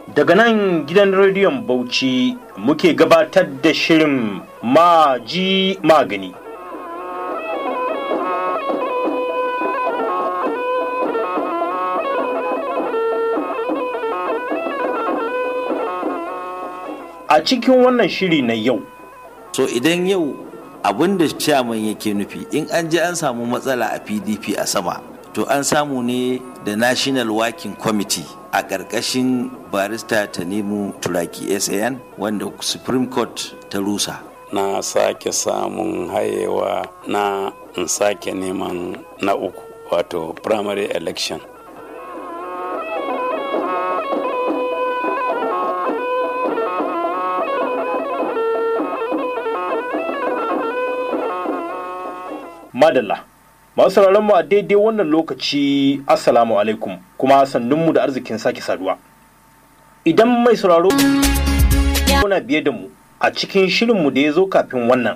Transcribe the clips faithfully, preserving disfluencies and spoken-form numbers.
Daga nan gidan rediyon Bauchi muke gabatar da shirin Maji Magani. A cikin wannan shiri na yau. So idan yau abin da chairman yake nufi in an je an samu matsala a P D P a sama, to an samu ne da National Working Committee a ƙarƙashin barista Tanimu Turaki S A N wanda Supreme Court ta rusa. Na sake samun hayewa na in sake neman na uku wato primary election. Madalla, masu sauraron mu a daidai wannan lokaci assalamu alaikum kuma sannunmu da arzikin sake saduwa. Idan mai sauraro yana biye da mu a cikin shirinmu da ya zo kafin wannan,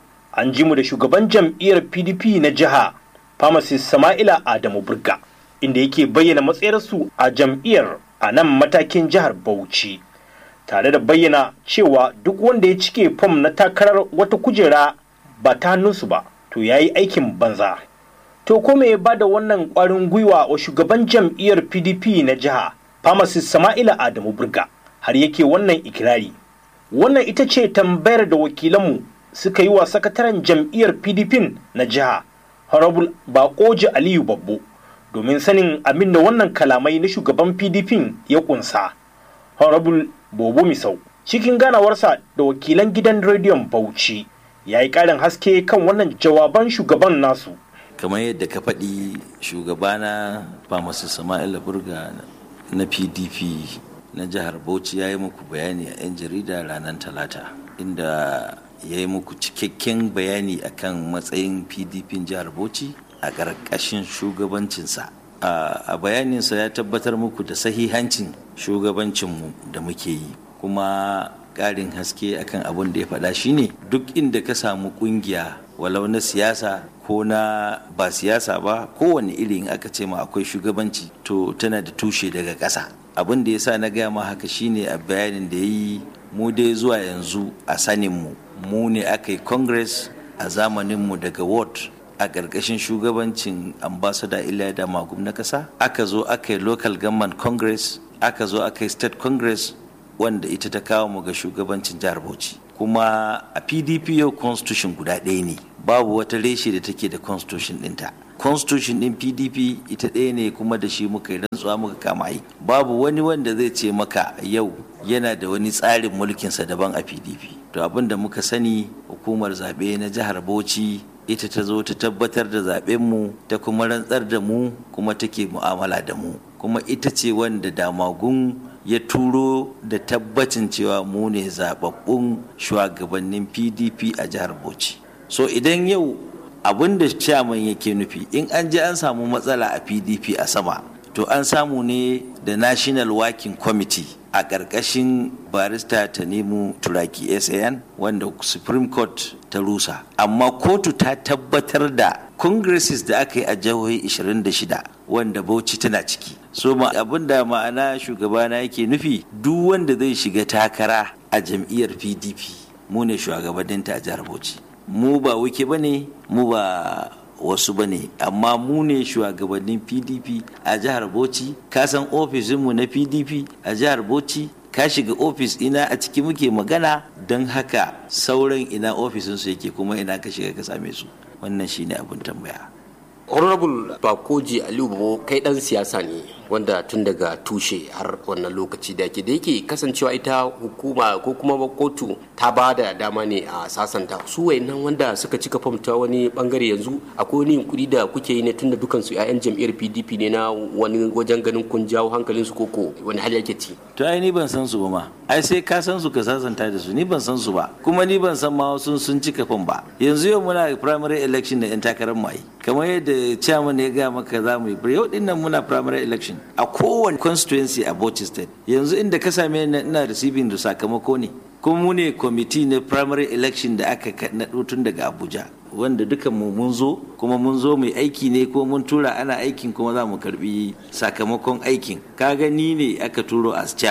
an ji mu da shugaban jam'iyyar P D P na jiha Pharmacist Sama'ila Adamu Burga, inda yake bayyana matsayarsu a jam'iyyar a nan matakin jihar Bauchi, tare da bayyana cewa duk wanda ya cike fom na takarar wata kujera ba ta hannunsu ba, to ya yi aikin banza. To ko me ya bada wannan ƙwarin gwiwa wa shugaban jam'iyyar P D P na jiha Pharmacist Sama'ila Adamu Burga har yake wannan ikirari? Wannan ita ce tambayar da wakilanmu suka yi wa sakataren jam'iyyar P D P na jiha Honorable Bakoji Aliyu Babbo domin sanin abin da wannan kalamai na shugaban P D P ya kunsa. Honorable Bobo Misau cikin ganawarsa da wakilan gidan rediyon Bauchi ya yi ƙarin haske kan wannan jawaban shugaban nasu. Kamar yadda ka faɗi, shugabana Pharmacist Sama'ila Burga na P D P na jihar Bauchi ya yi muku bayani a 'yan jarida ranar Talata, inda ya yi muku cikakken bayani akan matsayin P D P jihar Bauchi a ƙarƙashin shugabancinsa. A bayaninsa ya tabbatar muku da sahihancin shugabancinmu da muke yi, kuma ƙarin haske akan abin da ya faɗa shine duk inda ka samu ƙungiya walau na siyasa ko na ba siyasa ba, kowane iri in aka ce ma akwai shugabanci to tana da tushe daga ƙasa. Abin da ya sa na gaya ma haka shine a bayanin da ya yi, mu dai zuwa yanzu a saninmu mu ne aka yi congress a zamaninmu daga ward a ƙarƙashin shugabancin ambassador Iliya da Magum na ƙasa, aka zo aka yi local government congress, aka zo aka yi state congress wanda ita ta kawo mu ga shugabancin jihar Bauchi. Kuma a P D P yau constitution guda ɗaya ne, babu wata reshe da take da constitution ɗinta. Constitution ɗin P D P ita ɗaya ne, kuma da shi muka yi rantsuwa muka kama yi. Babu wani wanda zai ce maka yau yana da wani tsarin mulkinsa daban a P D P. To abin da muka sani, hukumar zaɓe na jihar Bauchi ita ta zo ta tabbatar da zaɓenmu, ta kuma rantsar da mu, kuma take mu'amala da mu, kuma ita ce wanda Damagun ya turo da tabbacin cewa mu ne zababbun shugabannin P D P a jihar Bauchi. So idan yau abin da chairman yake nufi in an je an samu matsala a P D P a sama, to an samu ne da National Working Committee a ƙarƙashin barista Tanimu Turaki S A N wanda Supreme Court ta rusa. Amma kotu ta tabbatar da congresses da aka yi a jihohi ishirin da shida wanda Bauchi tana ciki. So ma abin da ma'ana shugabana yake nufi, duk wanda zai shiga takara a jam'iyyar P D P mu ne shugabanninta a jihar Bauchi. Mu ba wuke bane, mu ba wasu bane, amma mu ne shugabannin P D P a jihar Bauchi. Ka san ofisinmu na P D P a jihar Bauchi, ka shiga ofis ina a ciki muke magana, don haka sauran ina ofisinsu yake kuma ina ka shiga ka same su. Wannan shine abin tambaya. Honorable Bakoji Aliyu Babo, kai dan siyasa ne wanda tun daga tushe har wannan lokaci da yake da yake kasancewa ita hukuma ko kuma kotu ta ba da dama ne a sasanta su wayannan wanda suka cika famta wani bangare, yanzu akwai wani yunkuri da kuke yi ne tunda dukan su ƴaƴan jam'iyyar P D P ne na wani wajen ganin kun jawo hankalin su koko wani hali yake ci? To ai ni ban san su ba ma, ai sai ka san su ka sasanta da su, ni ban san su ba, kuma ni ban san ma sun sun cika fam ba. Yanzu yau muna primary election da yan takarar mu ai, kamar yadda chairman ya ga maka za mu yi yau din nan muna primary election a kowane constituency a Bauchi State. Yanzu inda ka same ni ina receiving da sakamako ne, kuma mu ne committee na primary election da aka naɗo tun daga Abuja, wanda dukan mu mun zo kuma mun zo mai aiki ne, ko mun tura ana aikin kuma za mu karbi sakamakon aikin. Ka gani ne aka turo as chairman,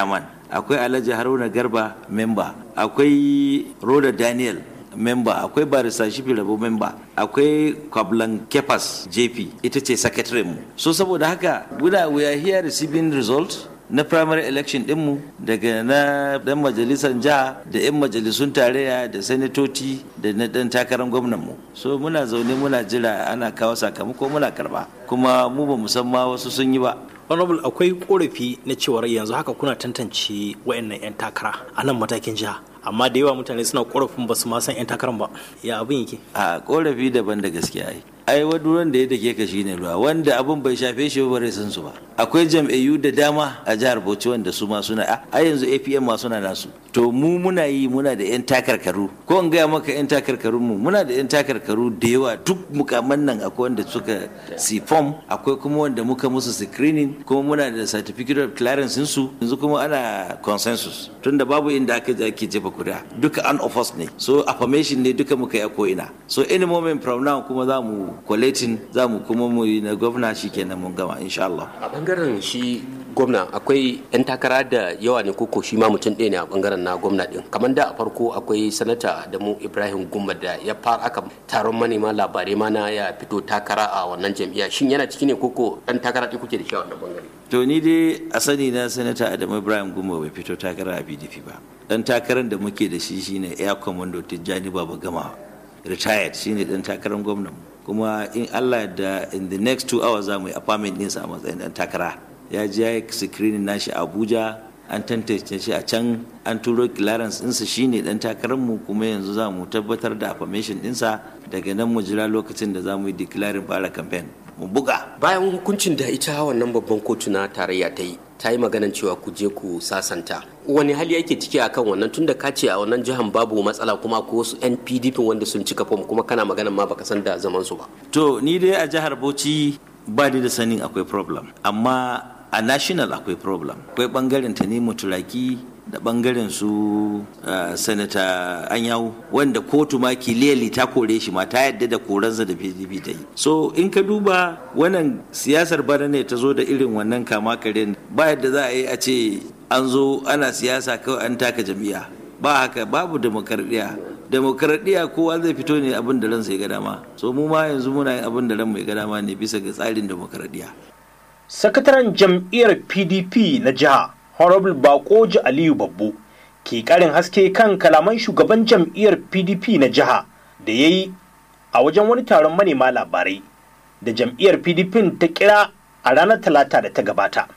akwai Alhaji Haruna Garba memba, akwai Roda Daniel memba, akwai Barista Shifi Rabo memba, akwai Kwablan Kepas J P ita ce secretary mu. So saboda haka we are here receiving result na primary election dinmu daga na dan majalisar jiha da 'yan majalisun tarayya da sanatoci da na dan takarar gwamnanmu. So muna zaune muna jira ana kawo sakamako muna karba, kuma mu ba musamman wasu sun yi ba. Honorable, akwai korafi na cewar yanzu haka kuna tantance wayannan 'yan takara a nan matakin jiha, amma da yawa mutane suna korafin ba su ma san 'yan takarar ba, ya abin yake? A korafi daban da gaskiya ai ai waduran da ya dake ka shine ruwa, wanda abin bai shafe shi ba bai san su ba. Akwai jam'iyyu da dama a jihar Bauchi wanda su ma suna a yanzu A P M ma suna nasu. To mu muna yi muna da 'yan takarkaru, ko in gaya maka 'yan takarkarun mu muna da 'yan takarkaru da yawa, duk mukamman nan akwai wanda suka si form, akwai kuma wanda muka musu screening, kuma muna da certificate of clearance su, yanzu kuma ana consensus tunda babu inda aka je ake jefa kuri'a, duka an of us ne, so affirmation ne duka muka yi a ko'ina. So any moment from now kuma za mu collating, za mu kuma mu yi na gwamna, shikenan mun gama insha Allah. A bangaren shi gwamna akwai 'yan takara da yawa ne koko shi ma mutum ɗaya ne a bangaren na gwamna din? Kamar da a farko akwai sanata Adamu Ibrahim Gumma da ya fara aka taron manema labarai mana ya fito takara a wannan jam'iyya, shin yana ciki ne koko ɗan takara ɗin kuke da shi a wannan bangare? To ni dai a sani na sanata Adamu Ibrahim Gumma bai fito takara a P D P ba. Dan takarar da muke da shi shine Air Commando Tijjani Baba Gama, retired, shine dan takarar gwamnan, kuma in Allah da in the next two hours za mu yi appointment ɗinsa a matsayin dan takara. Ya je ya yi screening nashi a Abuja, an tantance shi a can, an turo clearance ɗinsa shine dan takararmu, kuma yanzu za mu tabbatar da affirmation ɗinsa, daga nan mu jira lokacin da za mu yi declaring fara campaign mu buga. Bayan hukuncin da ita wannan babban kotu na tarayya ta yi, ta yi maganan cewa ku je ku sasanta, wani hali yake ciki akan wannan, tunda ka ce a wannan jihar babu matsala kuma ko wasu N P D P wanda sun cika fom, kuma kana maganan ma baka san da zaman su ba? To ni dai a jihar Bauchi ba ni da sanin akwai problem, amma a national akwai problem. Akwai bangaren ta ne Mutulaki da bangaren su uh, sanata Anyawu, wanda kotu ma kiliyali ta kore shi ma, ta yadda da koransa da P D P ta yi. So in ka duba wannan siyasar bana ne ta zo da irin wannan kama karen, ba yadda za a yi a ce an zo ana siyasa kawai an taka jam'iyya, ba haka, babu demokaradiyya. Demokaradiyya kowa zai fito ne abin da ransa ya ga dama, so mu ma yanzu muna yin abin da ran mai ga dama ne bisa ga tsarin demokaradiyya. Sakataren jam'iyyar P D P na jiha Honorable Bakoji Aliyu Babbo ke karin haske kan kalaman shugaban jam'iyyar P D P na jiha da ya yi a wajen wani taron manema labarai da jam'iyyar P D P ta kira a ranar Talata da ta gabata.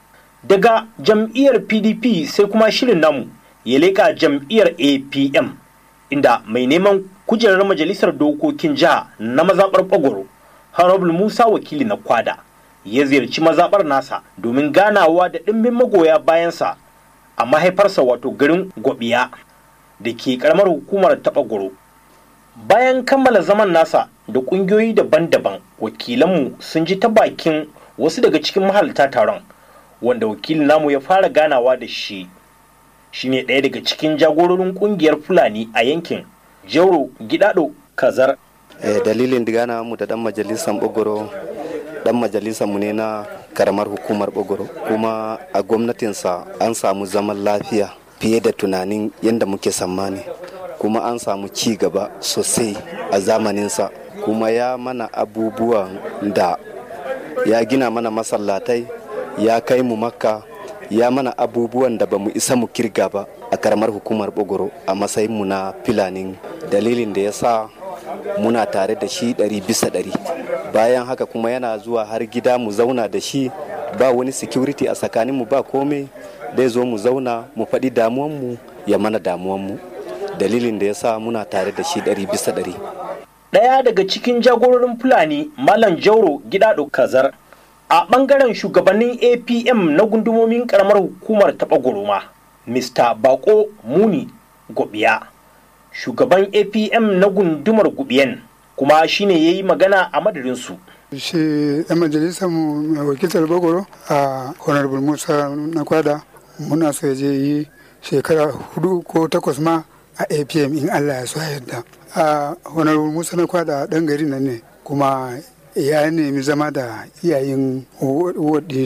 Daga jam'iyyar P D P sai kuma shirin namu ya leƙa jam'iyyar A P M, inda mai neman kujerar majalisar dokokin jiha na mazaɓar Bagoro Honorable Musa Wakili na Kwada ya ziyarci mazaɓar nasa domin ganawa da ɗimbin magoya bayansa a mahaifarsa, wato garin Gwabiya da ke ƙaramar hukumar ta Bagoro. Bayan kammala zaman nasa da ƙungiyoyi daban-daban, wakilanmu sun ji ta bakin wasu daga cikin mahalarta taron, wanda wakilin namu ya fara ganawa da shi shine ɗaya daga cikin jagororin ƙungiyar Fulani a yankin Jauro Gidado Kazar. Eh, dalilin gana mu da ɗan majalisar Bagoro, dan majalisar mu ne na karamar hukumar Bagoro, kuma a gwamnatinsa an samu zaman lafiya fiye da tunanin yadda muke tsammani, kuma an samu ci gaba sosai a zamaninsa, kuma ya mana abubuwan da ya gina mana masallatai, ya kai mu Makka, ya mana abubuwan da ba mu isa mu kirga ba a karamar hukumar Bagoro a matsayin mu na Filanin. Dalilin da ya sa muna tare da shi ɗari bisa ɗari. Bayan haka kuma yana zuwa har gida mu zauna da shi, ba wani security a tsakaninmu, ba komai, dai zo mu zauna mu faɗi damuwanmu ya mana damuwanmu. Dalilin da ya sa muna tare da shi ɗari bisa ɗari. Ɗaya daga cikin jagororin Fulani Malam Jauro Gidado Kazar a ɓangaren shugabannin A P M na gundumomin ƙaramar hukumar taɓa goroma, Mister Bako Muni Gobiya, shugaban A P M na gundumar Gubiyan, kuma shine ya yi magana a madadinsu. Shi ɗan majalisar mu mai wakiltar Bagoro a Honorable Musa na Kwada, muna so ya je yi shekara hudu ko takwas ma a A P M in Allah ya so yadda. A Honorable Musa na Kwada ɗan gari nan ne, kuma ya nemi zama da iyayen wadin shi.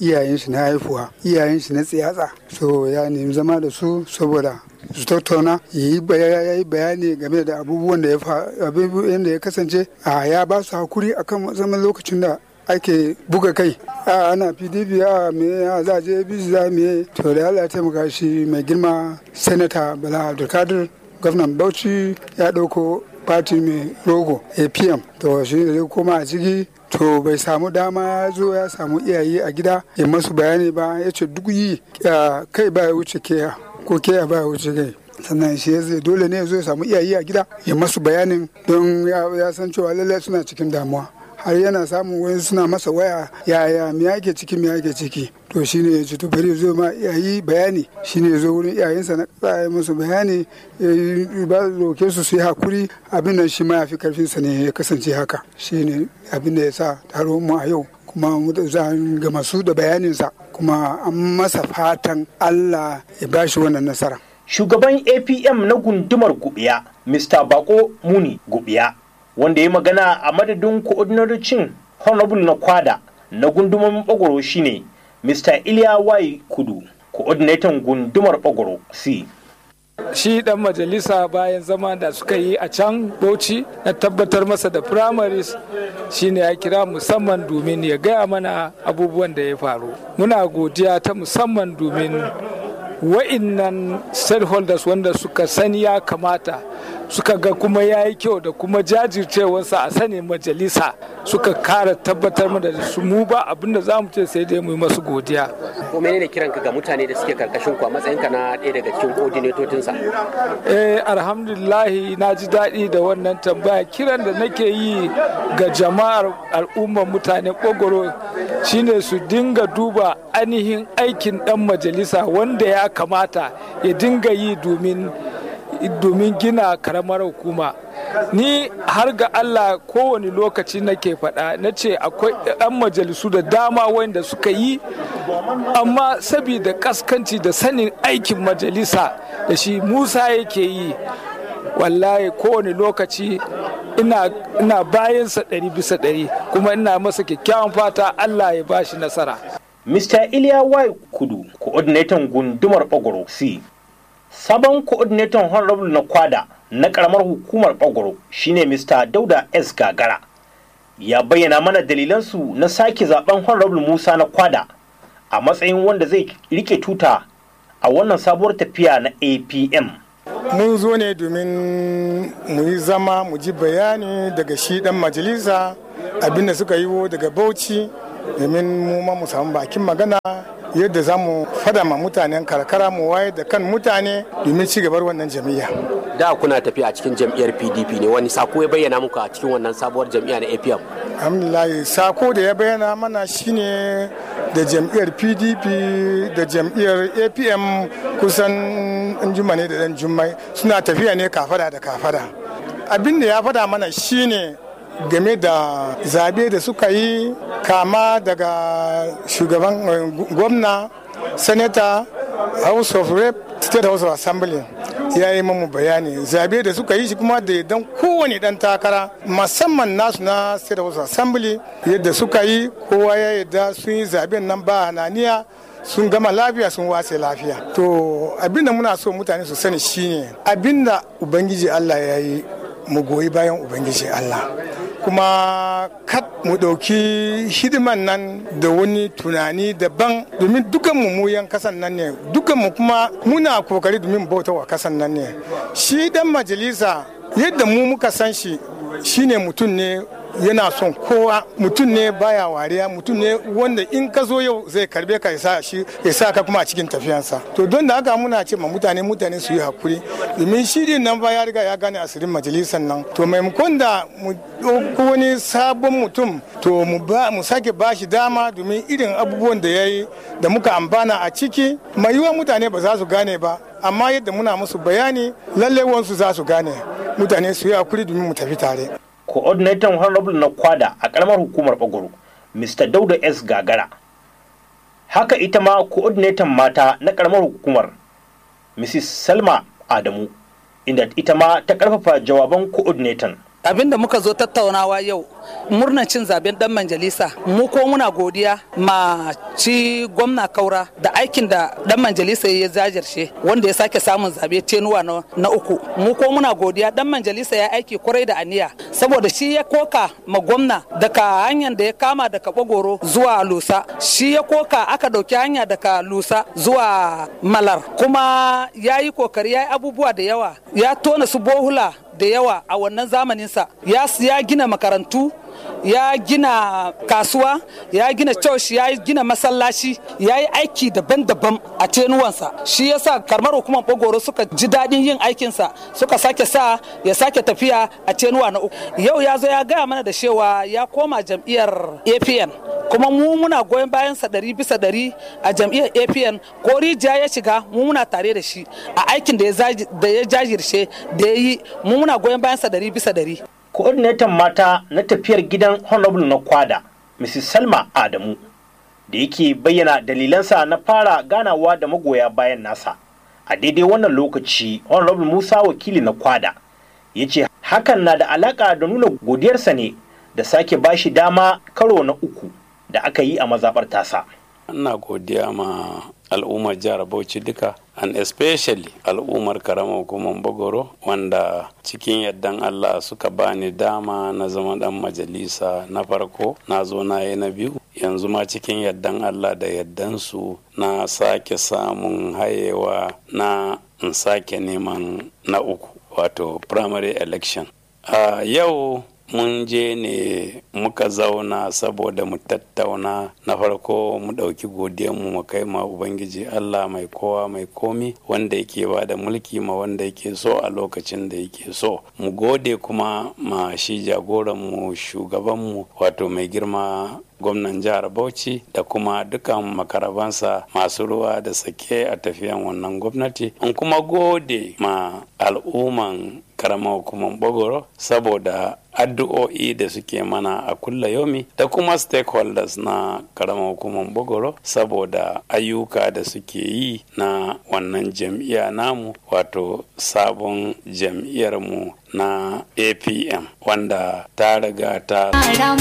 iyayen shi na haifuwa iyayen shi na tsiyatsa so ya nemi zama da su saboda su tattauna ya yi bayani game da abubuwan da ya kasance a ya ba su hakuri akan zaman lokacin da ake buga kai a ana pdp a me a za je biza me to da Allah ya taimaka shi mai girma senator Bala Abdulkadir gwamnan Bauchi ya dauko party mai rogo A P M to shi ne koma a ciki to bai samu dama ya zo ya samu iyaye a gida ya masu bayani ba ya ce duk yi kai ba ya wuce keya ko keya ba ya wuce kai sannan shi zai dole ne ya zo ya samu iyaye a gida ya masu bayanin don ya san cewa lallai suna cikin damuwa har yana samun wani suna masa waya yaya me yake ciki me yake ciki to shine ya ce to bari zo ma iyayi bayani shine ya zo wurin iyayensa na kasa ya musu bayani ba roke su su yi hakuri abin nan shi ma ya fi karfin sa ne ya kasance haka shine abin da ya sa taro mu a yau kuma mu da ga masu da bayanin sa kuma an masa fatan Allah ya bashi wannan nasara. Shugaban A P M na gundumar Gubiya Mister Bako Muni Gubiya wanda ya magana a madadin coordinator Honorable na Kwada na gundumar Bagoro shine Mister Iliya Y Kudu coordinator gundumar Bagoro C. Shi dan majalisa bayan zama da suka yi a can Bauchi na tabbatar masa da primaries shine ya kira musamman domin ya gaya mana abubuwan da ya faru. Muna godiya ta musamman domin wa'innan stakeholders wanda suka sani ya kamata suka ga kuma ya yi kyau da kuma jajircewarsa a sanin majalisa suka kara tabbatar mana da su mu ba abinda za mu ce sai dai mu yi masu godiya. Ko menene kiranka ga mutane da suke karkashin ku a matsayinka na ɗaya daga cikin coordinatotinsa? Eh alhamdulillahi na ji daɗi da wannan tambaya. Kiran da nake yi ga jama'ar al'ummar mutane Kogoro shine su dinga duba ainihin aikin ɗan majalisa wanda ya kamata ya dinga yi domin domin gina karamar hukuma. Ni har ga Allah kowane lokaci nake faɗa na ce akwai ɗan majalisu da dama wanda suka yi amma saboda kaskanci da sanin aikin majalisa da shi Musa yake yi wallahi kowane lokaci ina, ina bayansa ɗari bisa ɗari kuma ina masa kyakkyawan fata Allah ya bashi nasara. Mister Iliya Y Kudu coordinator gundumar Bagoro C. Sabon coordinator Honorable na Kwada na karamar hukumar Bagoro shine Mister Dauda S Gagara ya bayyana mana dalilansu na sake zaben Honorable Musa na Kwada a matsayin wanda zai rike tuta a wannan sabuwar tafiya na A P M. Mun zo ne domin mu yi zama mu ji bayani daga shi dan majalisa abinda suka yi daga Bauchi domin mu ma mu samu bakin magana yadda za mu fada ma mutanen karkara mu waye da kan mutane domin ci gabar wannan jam'iyya. Da kuna tafiya a cikin jam'iyyar P D P ne, wani sako ya bayyana muku a cikin wannan sabuwar jam'iyya na A P M? Alhamdulillah, sako da ya bayyana mana shine da jam'iyyar P D P da jam'iyyar A P M kusan juma ne da dan jummai suna tafiya ne kafada da kafada. Abin da ya fada mana shine game da zabe da suka yi kama daga shugaban gwamna, senator, house of rep, state house of assembly ya yi mamu bayani zabe da suka yi shi kuma da dan kowane dan takara musamman nasu na state house of assembly yadda suka yi kowa ya yadda sun yi zaben nan ba hananiya sun gama lafiya sun wase lafiya. To abinda muna so mutane su sani shine abinda ubangiji Allah ya yi mu goyi bayan ubangiji Allah kuma kat mu ɗauki hidiman nan da wani tunani daban domin dukanmu mu yan kasan nan ne dukanmu kuma muna kokari domin bauta wa kasan nan ne. Shi dan majalisa yadda mu muka san shi shine mutum ne yana son kowa, mutum ne baya wariya, mutum ne wanda in ka zo yau zai karbe ka ya shi ya sa ka kuma a cikin tafiyansa. To don da haka muna ce ma mutane mutane su yi hakuri domin shi din nan ba ya riga ya gane asirin majalisan nan. To maimakon da mu ɗauko wani sabon mutum to mu ba mu sake ba shi dama domin irin abubuwan da ya yi da muka amfana a ciki mai yiwa mutane ba za su gane ba amma yadda muna musu bayani lallai wansu za su gane. Mutane su yi hakuri domin mu tafi tare. Coordinator Honorable na Kwada a karamar hukumar Bagoro, Mister Dauda S Gagara. Haka ita ma coordinator mata na karamar hukumar, Missus Salma Adamu, inda ita ma ta karfafa jawaban coordinator. Abinda muka zo tattaunawa yau murnan cin zaben dan majalisa, mu ko muna godiya ma ci gwamna Kaura da aikin da dan majalisa ya jajirce wanda ya sake samun zabe tenuwa na, na uku. Mu ko muna godiya dan majalisa ya aiki kwarai da aniya saboda shi ya koka ma gwamna daga hanyar da ya kama daga Bagoro zuwa Lusa, shi ya koka aka dauki hanya daga Lusa zuwa Malar, kuma ya yi kokari ya yi abubuwa da yawa, ya tona su bohula da yawa a wannan zamaninsa, ya, ya gina makarantu, ya gina kasuwa, ya gina church, ya gina masallaci, ya yi aiki daban-daban a tenuwansa. Shi yasa karamar hukumar Bagoro suka ji daɗin yin aikinsa, suka sake sa ya sake tafiya a tenuwa na uku. Yau ya zo ya gaya mana da cewa ya koma jam'iyyar A P N, kuma mu muna goyon bayansa ɗari bisa ɗari a jam'iyyar A P N. Ko rijiya ya shiga mu muna tare da shi a aikin da ya jajirce da ya yi, mu muna goyon bayansa ɗari bisa ɗari. Coordinator mata na tafiyar gidan Honorable na Kwada, Missus Salma Adamu, da yake bayyana dalilansa na fara ganawa da magoya bayan nasa. A daidai wannan lokaci, Honorable Musa Wakili na Kwada ya ce hakan na da alaka da nuna godiyarsa ne da sake bashi dama karo na uku da aka yi a mazaɓar tasa. Ina godiya ma al'ummar jihar Bauchi duka, and especially al'ummar karamar hukumar Bagoro, wanda cikin yardan Allah suka bani dama na zama dan majalisa na farko, na zo na yi na biyu, yanzu ma cikin yardan Allah da yardansu na sake samun hayewa na in sake neman na uku, wato primary election. Uh, yau mun je ne muka zauna saboda mu tattauna, na farko mu ɗauki godiyanmu mu kai ma Ubangiji Allah mai kowa mai komi, wanda yake ba da mulki ma wanda yake so a lokacin da yake so. Mu gode kuma ma shi jagoranmu, shugabanmu, wato mai girma gwamnan jihar Bauchi da kuma dukan makarabansa masu ruwa da sake a tafiyan wannan gwamnati. In kuma gode ma al'umman karamar hukumar Bagoro saboda addu'o'i da suke mana a kulla yomi, da kuma stakeholders na karamar hukumar Bagoro saboda ayyuka da suke yi na wannan jam'iyya namu, wato sabon jam'iyyarmu na A P M, wanda ta riga ta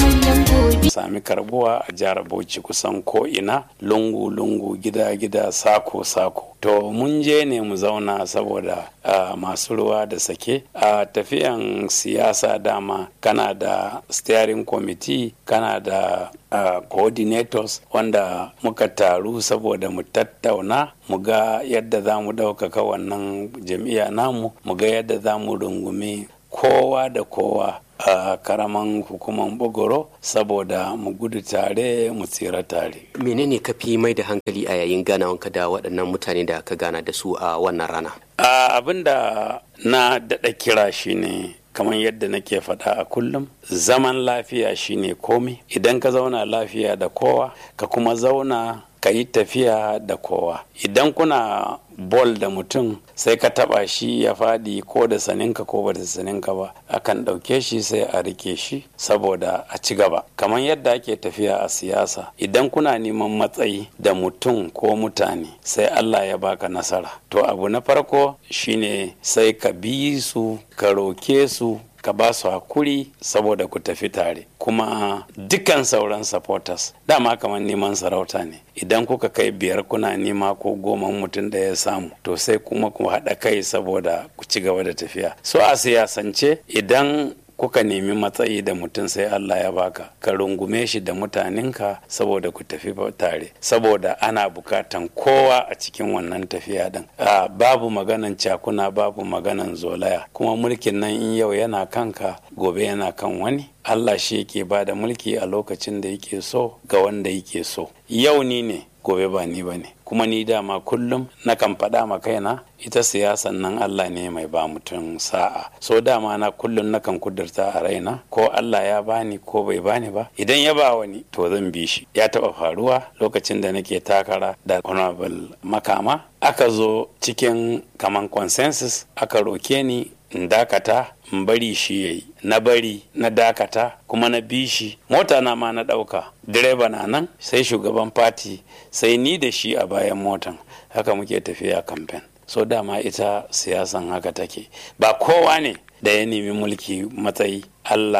sami karbuwa a jihar Bauchi kusan ko ina, lungu-lungu, gida-gida, sako-sako. To mun je ne mu zauna saboda uh, masu ruwa da sake a uh, tafiyan siyasa. Dama kana da steering committee, kana da uh, coordinators wanda muka taru saboda mu tattauna mu ga yadda za mu ɗaukaka wannan jam'iyya namu, mu ga yadda za mu rungumi kowa da kowa a karaman hukumar Bagoro saboda mu gudu tare mu tsira tare. Menene ka fi mai da hankali a yayin ganawanka da waɗannan mutane da ka gana da su a wannan rana? Abin da na daɗa kira shi ne, kamar yadda nake faɗa a kullum, zaman lafiya shine komi. Idan ka zauna lafiya da kowa, ka kuma zauna ka yi tafiya da kowa. Idan kuna bol da mutum sai ka taba shi ya fadi, ko da saninka ko ba da saninka ba, akan ɗauke shi sai a rike shi saboda a ci gaba. Kamar yadda ake tafiya a siyasa, idan kuna neman matsayi da mutum ko mutane sai Allah ya baka nasara, to abu na farko shine sai ka bi su, ka roke su, ka ba su hakuri saboda ku tafi tare. Kuma dukkan sauran supporters dama kamar neman sarauta ne, idan kuka kai biyar kuna nema ko goma mutum da ya samu, to sai kuma ku haɗa kai saboda ku ci gaba da tafiya. So a siyasance, idan kuka nemi matsayi da mutum sai Allah ya baka, ka rungume shi da mutanenka saboda ku tafi tare, saboda ana bukatan kowa a cikin wannan tafiya din. Babu maganan cakuna, babu maganan zolaya, kuma mulkin nan in yau yana kanka, gobe yana kan wani. Allah shi yake ba da mulki a lokacin da yake so ga wanda yake so. Yau ni ne, gobe ba ni ba ne. Kuma ni dama kullum na kan faɗa ma kaina, ita siyasan nan Allah ne mai ba mutum sa'a. So dama na kullum na kan kudurta a raina, ko Allah ya bani ko bai bani ba, idan ya ba wani to zan bi shi. Ya taɓa faruwa lokacin da nake takara da Honorable Makama, aka zo cikin kaman consensus, aka roke ni in dakata, in bari shi yayi. Na bari, na dakata, kuma na bi shi. Mota na ma na ɗauka, direba na nan, sai shugaban fati, sai ni da shi a bayan motan. Haka muke tafiya kamfen. So dama ita siyasan haka take. Ba kowa ne da ya nemi mulki matsayi Allah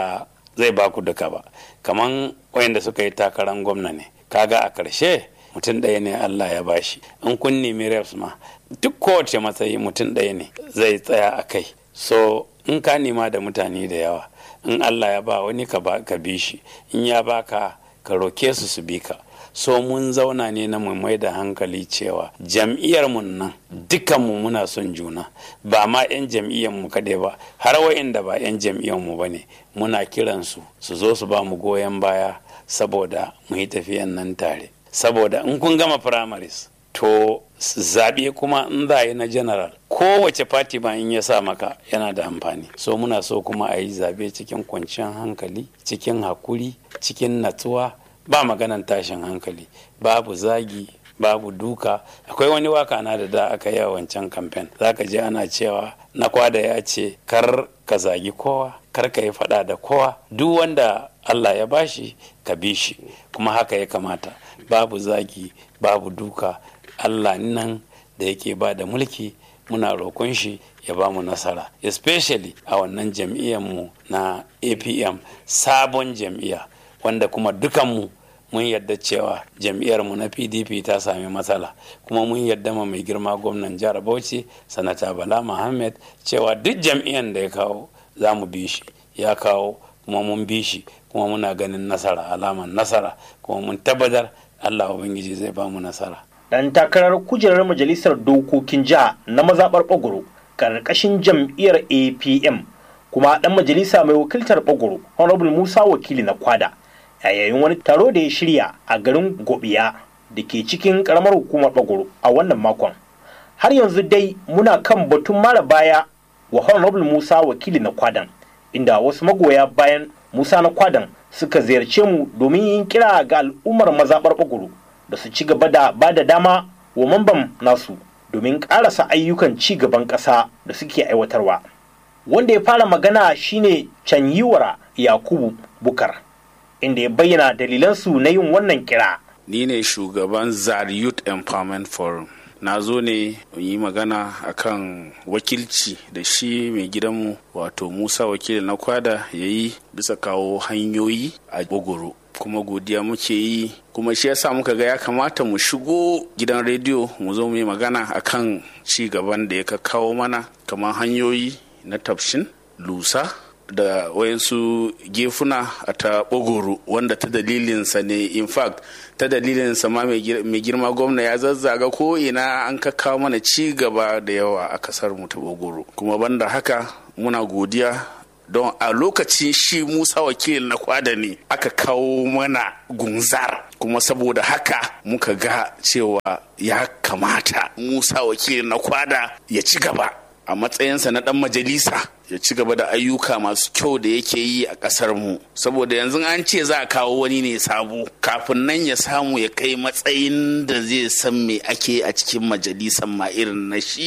zai baku duka ba, kaman wayanda suka yi takarar gwamna ne, kaga a ƙarshe mutum ɗaya ne Allah ya bashi. In kun nemi reps ma duk kowace matsayi mutum ɗaya ne zai tsaya a kai. So in ka nema da mutane da yawa, in Allah ya ba wani ka bi shi, in ya baka ka roke su su bi ka. So mun zauna ne na mu mai da hankali cewa jam'iyyar mun nan dukanmu muna son juna, ba ma 'yan jam'iyyar mu kadai ba, har wa'inda ba 'yan jam'iyyar mu bane muna kiransu su zo su ba mu goyon baya saboda mu yi tafiyan nan tare. Saboda in kun gama primaries to zaɓe kuma in za yi na general, kowace fati ba in ya sa maka yana da amfani. So muna so kuma a yi zaɓe cikin kwanciyar hankali, cikin hakuri, cikin natsuwa, ba maganan tashin hankali, babu zagi, babu duka. Akwai wani waka na da da aka yi a wancan kamfen, zaka je ana cewa na kwada ya ce kar ka zagi kowa, kar ka yi faɗa da kowa, duk wanda Allah ya bashi ka bi shi, kuma haka ya kamata. Babu zagi, babu duka. Allah nan da yake ba da mulki muna roƙon shi ya ba mu nasara, especially a wannan jam'iyyar mu na A P M, sabon jam'iyya wanda kuma dukanmu mun yadda cewa jam'iyyar mu na P D P ta sami matsala, kuma mun yadda ma mai girma gwamnan jihar Bauchi sanata Bala Muhammad cewa duk jam'iyyar da ya kawo za mu bi shi, ya kawo kuma mun bi shi, kuma muna ganin nasara, alaman nasara, kuma mun tabbatar Allah Ubangiji zai ba mu nasara. Dan takarar kujerar majalisar dokokin jiha na mazaɓar Bagoro ƙarƙashin jam'iyyar A P M kuma ɗan majalisa mai wakiltar Bagoro Honorable Musa Wakili na Kwada a yayin wani taro da ya shirya a garin Gobiya da ke cikin ƙaramar hukumar Bagoro a wannan makon. Har yanzu dai muna kan batun mara baya wa Honorable Musa Wakili na Kwadan, inda wasu magoya bayan Musa na Kwadan suka ziyarce mu domin yin kira ga al'ummar mazaɓar Bagoro da su ci gaba da ba da dama wa mamban nasu domin ƙarasa ayyukan ci gaban ƙasa da suke aiwatarwa. Wanda ya fara magana shine Canyiwara Yakubu Bukar, inda ya bayyana dalilansu na yin wannan kira. Ni ne shugaban Zar Youth Empowerment Forum. Na zo ne yi magana akan wakilci da shi mai gidanmu wato Musa Wakili na Kwada ya yi bisa kawo hanyoyi a Bagoro. Kuma godiya muke yi, kuma shi yasa muka ga ya kamata mu shigo gidan rediyo mu zo mu yi magana akan ci gaban da ya kawo mana, kamar hanyoyi na tafshin, lusa da wayansu gefuna a ta Bagoro, wanda ta dalilinsa ne, in fact ta dalilinsa ma mai girma gwamna ya zazzaga ko ina an kawo mana ci gaba da yawa a kasar mu ta Bagoro. Kuma banda haka muna godiya don a lokacin shi Musa Wakili na Kwada ne aka kawo mana gunzar, kuma saboda haka muka ga cewa ya kamata Musa Wakili na Kwada ya ci gaba a matsayinsa na dan majalisa, ya ci gaba da ayyuka masu kyau da yake yi a kasar mu. Saboda yanzu an ce za a kawo wani ne sabo, kafin nan ya samu ya kai matsayin da zai san me ake a cikin majalisan ma irin na shi